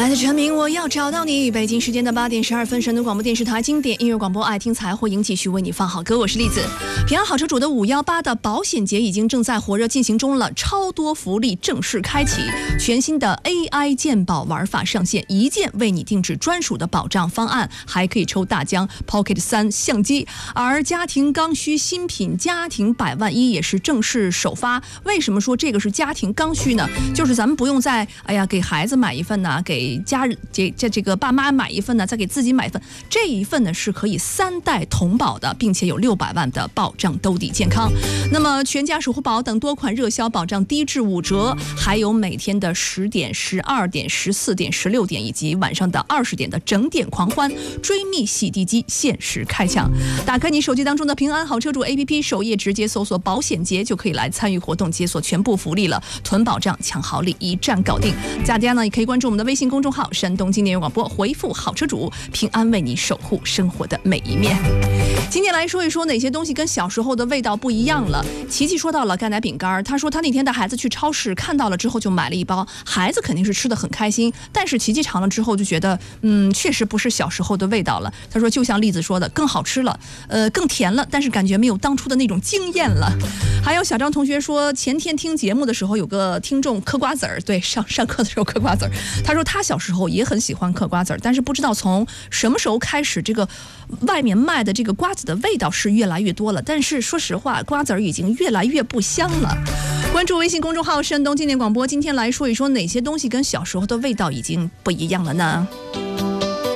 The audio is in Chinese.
来自陈明，我要找到你。北京时间的8点12分，神都广播电视台经典音乐广播，爱听财货营继续为你放好歌，我是栗子。平安好车主的518的保险节已经正在火热进行中了，超多福利正式开启，全新的 AI 健保玩法上线，一键为你定制专属的保障方案，还可以抽大疆 Pocket 3相机。而家庭刚需新品家庭100万1也是正式首发。为什么说这个是家庭刚需呢？就是咱们不用再给孩子买一份呢，给家人这个爸妈买一份呢，再给自己买一份，这一份呢是可以3代同保的，并且有600万的保障兜底健康。那么全家守护宝等多款热销保障低至5折，还有每天的10点、12点、14点、16点以及晚上的20点的整点狂欢，追觅洗涤机限时开抢。打开你手机当中的平安好车主 APP， 首页直接搜索保险节就可以来参与活动，解锁全部福利了，囤保障抢好礼一站搞定。大家呢也可以关注我们的微信公众号山东经典广播，回复好车主，平安为你守护生活的每一面。今天来说一说哪些东西跟小时候的味道不一样了。琪琪说到了钙奶饼干，他说他那天带孩子去超市看到了之后就买了一包，孩子肯定是吃得很开心，但是琪琪尝了之后就觉得确实不是小时候的味道了。他说就像栗子说的，更好吃了，更甜了，但是感觉没有当初的那种惊艳了。还有小张同学说，前天听节目的时候有个听众嗑瓜子儿，对，上课的时候嗑瓜子儿，他说他小时候也很喜欢嗑瓜子儿，但是不知道从什么时候开始，这个外面卖的这个瓜子的味道是越来越多了，但是说实话，瓜子儿已经越来越不香了。关注微信公众号山东经典广播，今天来说一说哪些东西跟小时候的味道已经不一样了呢？